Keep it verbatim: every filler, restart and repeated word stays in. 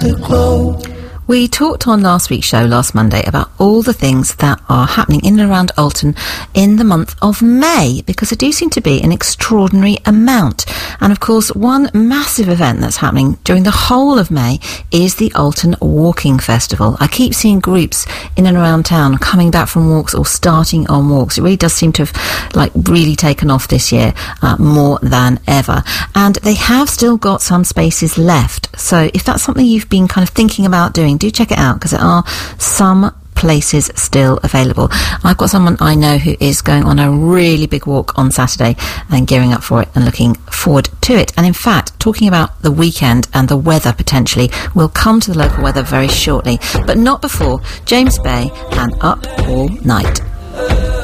afterglow. We talked on last week's show, last Monday, about all the things that are happening in and around Alton in the month of May, because there do seem to be an extraordinary amount. And of course, one massive event that's happening during the whole of May is the Alton Walking Festival. I keep seeing groups in and around town coming back from walks or starting on walks. It really does seem to have, like, really taken off this year, uh, more than ever. And they have still got some spaces left. So if that's something you've been kind of thinking about doing, do check it out, because there are some places still available. I've got someone I know who is going on a really big walk on Saturday and gearing up for it and looking forward to it. And in fact, talking about the weekend and the weather potentially, we'll come to the local weather very shortly, but not before James Bay and Up All Night.